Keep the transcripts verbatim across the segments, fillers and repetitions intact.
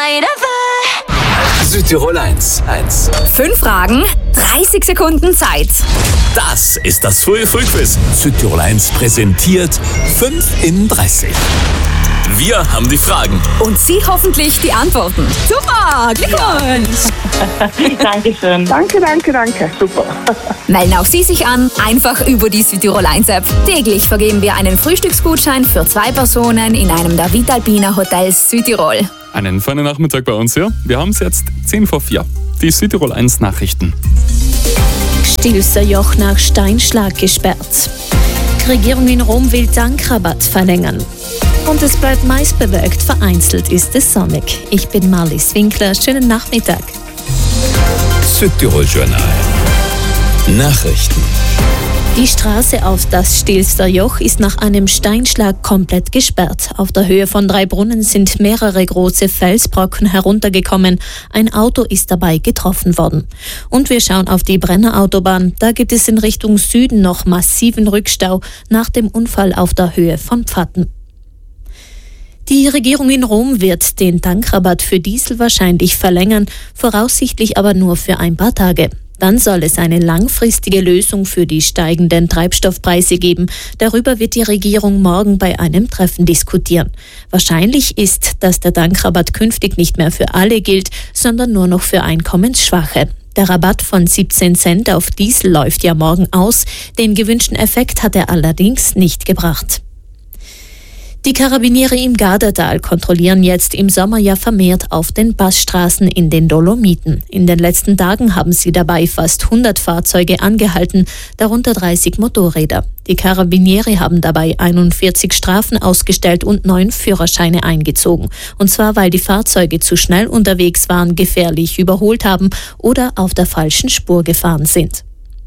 night ever. Südtirol eins. eins. Fünf Fragen, dreißig Sekunden Zeit. Das ist das frühe Frühquiz. Südtirol eins präsentiert fünf in dreißig. Wir haben die Fragen. Und Sie hoffentlich die Antworten. Super, Glückwunsch! Dankeschön. Danke, danke, danke. Super. Melden auch Sie sich an, einfach über die Südtirol eins App. Täglich vergeben wir einen Frühstücksgutschein für zwei Personen in einem der Vitalpina Hotels Südtirol. Einen feinen Nachmittag bei uns hier. Wir haben es jetzt zehn vor vier. Die Südtirol eins Nachrichten. Stilfser Joch nach Steinschlag gesperrt. Die Regierung in Rom will Tankrabatt verlängern. Und es bleibt meist bewölkt, vereinzelt ist es sonnig. Ich bin Marlies Winkler, schönen Nachmittag. Südtirol Journal. Nachrichten. Die Straße auf das Stilfser Joch ist nach einem Steinschlag komplett gesperrt. Auf der Höhe von drei Brunnen sind mehrere große Felsbrocken heruntergekommen. Ein Auto ist dabei getroffen worden. Und wir schauen auf die Brenner Autobahn. Da gibt es in Richtung Süden noch massiven Rückstau nach dem Unfall auf der Höhe von Pfatten. Die Regierung in Rom wird den Tankrabatt für Diesel wahrscheinlich verlängern, voraussichtlich aber nur für ein paar Tage. Dann soll es eine langfristige Lösung für die steigenden Treibstoffpreise geben. Darüber wird die Regierung morgen bei einem Treffen diskutieren. Wahrscheinlich ist, dass der Tankrabatt künftig nicht mehr für alle gilt, sondern nur noch für Einkommensschwache. Der Rabatt von siebzehn Cent auf Diesel läuft ja morgen aus. Den gewünschten Effekt hat er allerdings nicht gebracht. Die Karabiniere im Gardatal kontrollieren jetzt im Sommer ja vermehrt auf den Passstraßen in den Dolomiten. In den letzten Tagen haben sie dabei fast hundert Fahrzeuge angehalten, darunter dreißig Motorräder. Die Karabiniere haben dabei einundvierzig Strafen ausgestellt und neun Führerscheine eingezogen. Und zwar, weil die Fahrzeuge zu schnell unterwegs waren, gefährlich überholt haben oder auf der falschen Spur gefahren sind.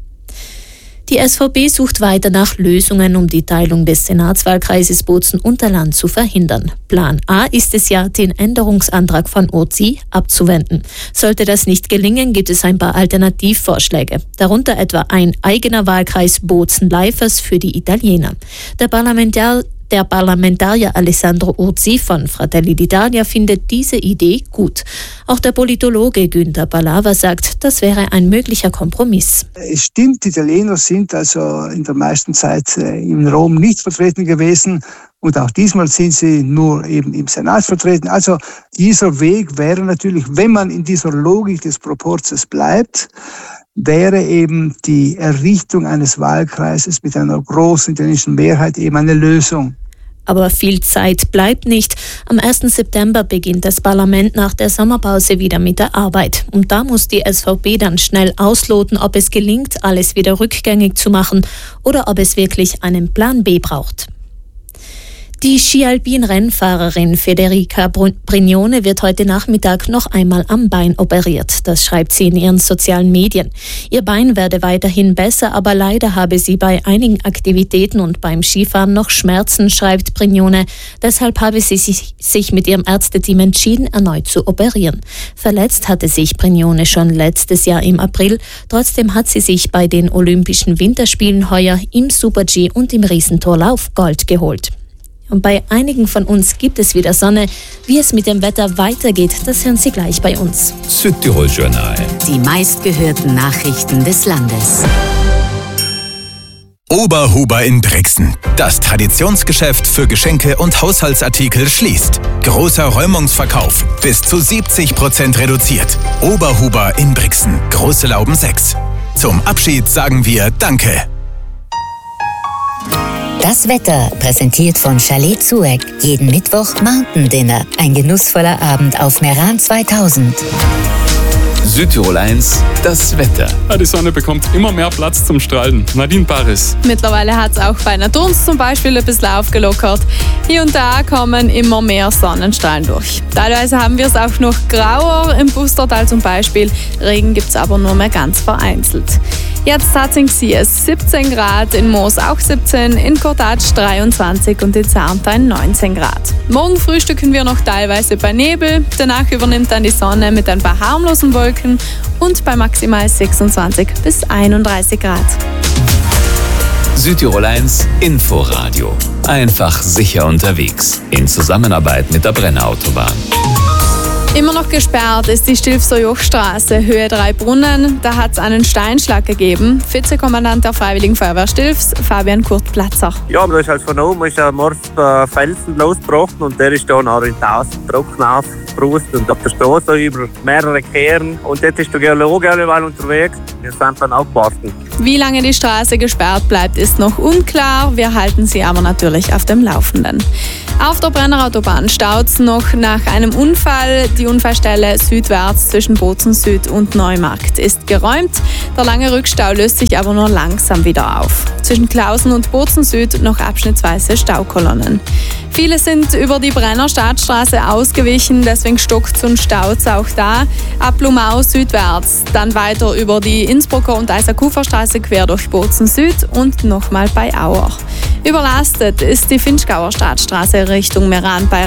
Die S V P sucht weiter nach Lösungen, um die Teilung des Senatswahlkreises Bozen-Unterland zu verhindern. Plan A ist es ja, den Änderungsantrag von O Z I abzuwenden. Sollte das nicht gelingen, gibt es ein paar Alternativvorschläge. Darunter etwa ein eigener Wahlkreis Bozen-Leifers für die Italiener. Der Parlamentar Der Parlamentarier Alessandro Urzi von Fratelli d'Italia findet diese Idee gut. Auch der Politologe Günther Balava sagt, das wäre ein möglicher Kompromiss. Es stimmt, die Italiener sind also in der meisten Zeit in Rom nicht vertreten gewesen und auch diesmal sind sie nur eben im Senat vertreten. Also dieser Weg wäre natürlich, wenn man in dieser Logik des Proporzes bleibt, wäre eben die Errichtung eines Wahlkreises mit einer großen italienischen Mehrheit eben eine Lösung. Aber viel Zeit bleibt nicht. Am ersten September beginnt das Parlament nach der Sommerpause wieder mit der Arbeit. Und da muss die S V P dann schnell ausloten, ob es gelingt, alles wieder rückgängig zu machen oder ob es wirklich einen Plan B braucht. Die Ski-Alpin-Rennfahrerin Federica Brignone wird heute Nachmittag noch einmal am Bein operiert. Das schreibt sie in ihren sozialen Medien. Ihr Bein werde weiterhin besser, aber leider habe sie bei einigen Aktivitäten und beim Skifahren noch Schmerzen, schreibt Brignone. Deshalb habe sie sich, sich mit ihrem Ärzteteam entschieden, erneut zu operieren. Verletzt hatte sich Brignone schon letztes Jahr im April. Trotzdem hat sie sich bei den Olympischen Winterspielen heuer im Super-G und im Riesentorlauf Gold geholt. Und bei einigen von uns gibt es wieder Sonne. Wie es mit dem Wetter weitergeht, das hören Sie gleich bei uns. Südtirol Journal. Die meistgehörten Nachrichten des Landes. Oberhuber in Brixen. Das Traditionsgeschäft für Geschenke und Haushaltsartikel schließt. Großer Räumungsverkauf. Bis zu siebzig Prozent reduziert. Oberhuber in Brixen. Große Lauben sechs. Zum Abschied sagen wir Danke. Das Wetter, präsentiert von Chalet Zueck. Jeden Mittwoch Mountain Dinner. Ein genussvoller Abend auf Meran zweitausend. Südtirol eins, das Wetter. Ja, die Sonne bekommt immer mehr Platz zum Strahlen. Nadine Paris. Mittlerweile hat es auch bei Naturns zum Beispiel ein bisschen aufgelockert. Hier und da kommen immer mehr Sonnenstrahlen durch. Teilweise haben wir es auch noch grauer, im Pustertal zum Beispiel. Regen gibt es aber nur mehr ganz vereinzelt. Jetzt hat es siebzehn Grad, in Moos auch siebzehn, in Kortatsch dreiundzwanzig und in Zahntein neunzehn Grad. Morgen frühstücken wir noch teilweise bei Nebel, danach übernimmt dann die Sonne mit ein paar harmlosen Wolken und bei maximal sechsundzwanzig bis einunddreißig Grad. Südtirol eins Inforadio. Einfach sicher unterwegs. In Zusammenarbeit mit der Brenner Autobahn. Immer noch gesperrt ist die Stilfser Jochstraße, Höhe drei Brunnen. Da hat es einen Steinschlag gegeben. Vizekommandant der Freiwilligen Feuerwehr Stilfs, Fabian Kurt-Platzer. Ja, da ist halt von oben ist ein Morsch äh, Felsen losgebrochen und der ist dann auch in tausend Trocken aufgebrust und auf der Straße über mehrere Kehren. Und jetzt ist der Geologe alleweil unterwegs. Wir sind dann aufgewacht. Wie lange die Straße gesperrt bleibt, ist noch unklar. Wir halten Sie aber natürlich auf dem Laufenden. Auf der Brennerautobahn staut es noch nach einem Unfall. Die Unfallstelle südwärts zwischen Bozen Süd und Neumarkt ist geräumt. Der lange Rückstau löst sich aber nur langsam wieder auf. Zwischen Klausen und Bozen Süd noch abschnittsweise Staukolonnen. Viele sind über die Brenner Stadtstraße ausgewichen, deswegen stockt und staut es auch da. Ab Blumau südwärts, dann weiter über die Innsbrucker und Eisakuferstraße quer durch Bozen Süd und nochmal bei Auer. Überlastet ist die Finchgauer Stadtstraße Richtung Meran bei